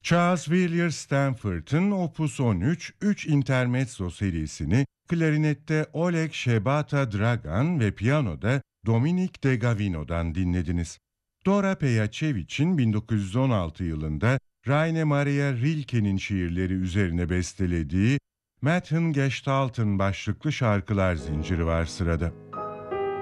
Charles Villiers Stanford'ın Opus 13, 3 Intermezzo serisini klarinette Oleg Shebata Dragan ve piyanoda Dominic De Gavino'dan dinlediniz. Dora Pejacevich'in 1916 yılında Raine Maria Rilke'nin şiirleri üzerine bestelediği Mädchen Gestalten başlıklı şarkılar zinciri var sırada.